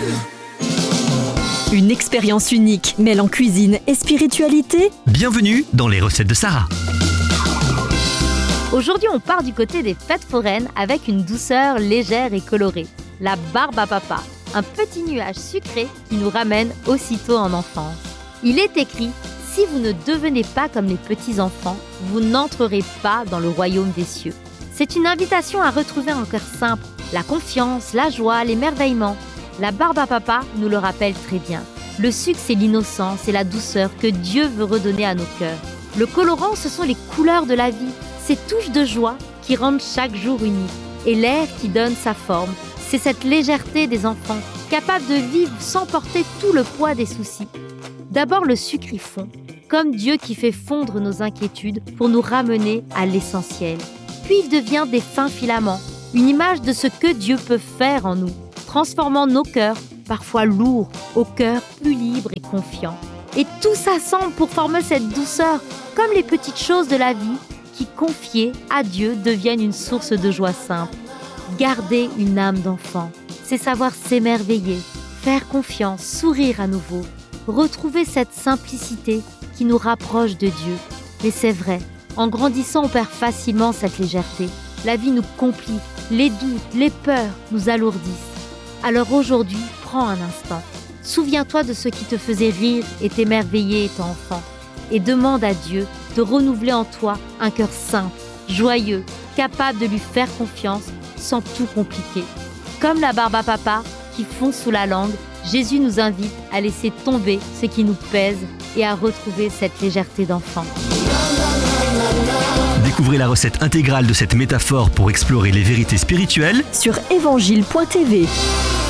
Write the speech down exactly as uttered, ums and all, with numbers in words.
Une expérience unique mêlant cuisine et spiritualité. Bienvenue dans les recettes de Sarah. Aujourd'hui, on part du côté des fêtes foraines avec une douceur légère et colorée. La barbe à papa, un petit nuage sucré qui nous ramène aussitôt en enfance. Il est écrit « Si vous ne devenez pas comme les petits-enfants, vous n'entrerez pas dans le royaume des cieux ». C'est une invitation à retrouver un cœur simple, la confiance, la joie, l'émerveillement. La barbe à papa nous le rappelle très bien. Le sucre, c'est l'innocence et la douceur que Dieu veut redonner à nos cœurs. Le colorant, ce sont les couleurs de la vie, ces touches de joie qui rendent chaque jour unique. Et l'air qui donne sa forme, c'est cette légèreté des enfants, capables de vivre sans porter tout le poids des soucis. D'abord, le sucre y fond, comme Dieu qui fait fondre nos inquiétudes pour nous ramener à l'essentiel. Puis il devient des fins filaments, une image de ce que Dieu peut faire en nous, transformant nos cœurs, parfois lourds, au cœur plus libre et confiant. Et tout s'assemble pour former cette douceur, comme les petites choses de la vie qui, confiées à Dieu, deviennent une source de joie simple. Garder une âme d'enfant, c'est savoir s'émerveiller, faire confiance, sourire à nouveau, retrouver cette simplicité qui nous rapproche de Dieu. Mais c'est vrai, en grandissant, on perd facilement cette légèreté. La vie nous complique, les doutes, les peurs nous alourdissent. Alors aujourd'hui, prends un instant. Souviens-toi de ce qui te faisait rire et t'émerveiller étant enfant. Et demande à Dieu de renouveler en toi un cœur simple, joyeux, capable de lui faire confiance sans tout compliquer. Comme la barbe à papa qui fond sous la langue, Jésus nous invite à laisser tomber ce qui nous pèse et à retrouver cette légèreté d'enfant. Découvrez la recette intégrale de cette métaphore pour explorer les vérités spirituelles sur évangile point t v.